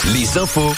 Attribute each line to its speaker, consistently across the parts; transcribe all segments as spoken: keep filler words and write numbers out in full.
Speaker 1: Les infos.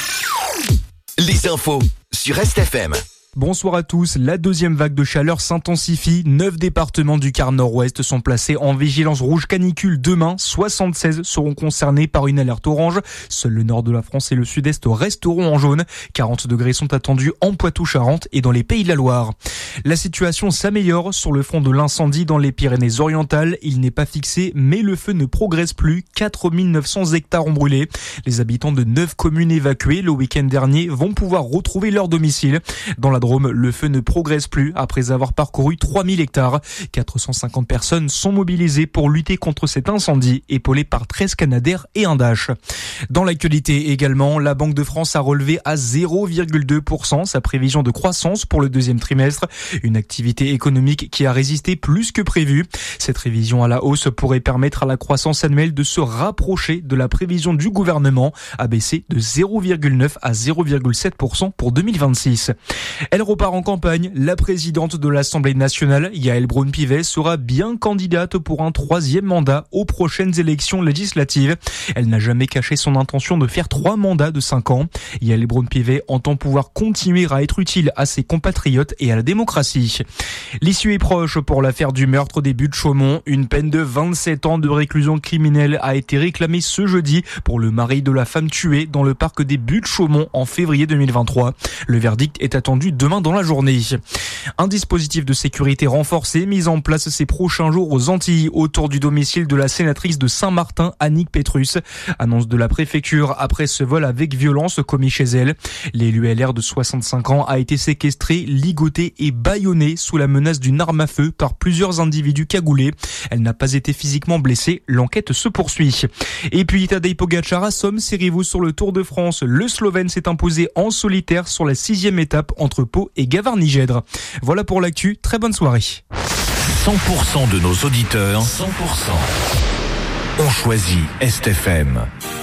Speaker 1: Les infos sur Est F M.
Speaker 2: Bonsoir à tous. La deuxième vague de chaleur s'intensifie. Neuf départements du quart nord-ouest sont placés en vigilance rouge canicule. Demain, soixante-seize seront concernés par une alerte orange. Seul le nord de la France et le sud-est resteront en jaune. quarante degrés sont attendus en Poitou-Charentes et dans les Pays de la Loire. La situation s'améliore sur le front de l'incendie dans les Pyrénées-Orientales. Il n'est pas fixé, mais le feu ne progresse plus. quatre mille neuf cents hectares ont brûlé. Les habitants de neuf communes évacuées le week-end dernier vont pouvoir retrouver leur domicile. Dans la Drôme, le feu ne progresse plus après avoir parcouru trois mille hectares. quatre cent cinquante personnes sont mobilisées pour lutter contre cet incendie, épaulées par treize Canadair et un Dash. Dans l'actualité également, la Banque de France a relevé à zéro virgule deux pour cent sa prévision de croissance pour le deuxième trimestre. Une activité économique qui a résisté plus que prévu. Cette révision à la hausse pourrait permettre à la croissance annuelle de se rapprocher de la prévision du gouvernement, abaissée de zéro virgule neuf à zéro virgule sept pour cent pour deux mille vingt-six. Elle repart en campagne. La présidente de l'Assemblée nationale, Yaël Braun-Pivet, sera bien candidate pour un troisième mandat aux prochaines élections législatives. Elle n'a jamais caché son intention de faire trois mandats de cinq ans. Yaël Braun-Pivet entend pouvoir continuer à être utile à ses compatriotes et à la démocratie. L'issue est proche pour l'affaire du meurtre des Buttes-Chaumont. Une peine de vingt-sept ans de réclusion criminelle a été réclamée ce jeudi pour le mari de la femme tuée dans le parc des Buttes-Chaumont en février deux mille vingt-trois. Le verdict est attendu demain dans la journée. Un dispositif de sécurité renforcé mis en place ces prochains jours aux Antilles autour du domicile de la sénatrice de Saint-Martin, Annick Pétrus. Annonce de la préfecture après ce vol avec violence commis chez elle. L'élu L R de soixante-cinq ans a été séquestré, ligoté et bâillonné sous la menace d'une arme à feu par plusieurs individus cagoulés. Elle n'a pas été physiquement blessée. L'enquête se poursuit. Et puis Tadej Pogačar assomme ses rivaux sur le Tour de France. Le Slovène s'est imposé en solitaire sur la sixième étape entre Pau et Gavarnie-Gèdre. Voilà pour l'actu, très bonne soirée.
Speaker 1: cent pour cent de nos auditeurs, cent pour cent ont choisi Est F M.